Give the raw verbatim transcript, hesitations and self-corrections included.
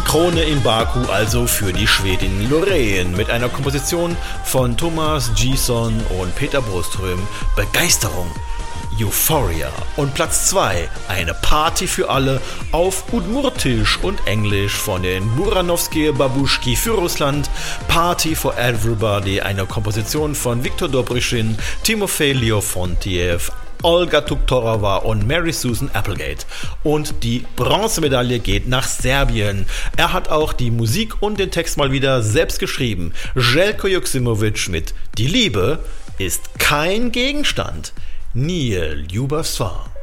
Krone in Baku also für die Schwedin Loreen mit einer Komposition von Thomas Gison und Peter Broström, Begeisterung, Euphoria. Und Platz zwei, eine Party für alle auf Udmurtisch und Englisch von den Buranovsky Babuschki für Russland, Party for Everybody, eine Komposition von Viktor Dobryshin, Timofey Leofontiev, Olga Tuktorova und Mary Susan Applegate. Und die Bronzemedaille geht nach Serbien. Er hat auch die Musik und den Text mal wieder selbst geschrieben. Željko Joksimović mit Die Liebe ist kein Gegenstand. Nije ljubav sva.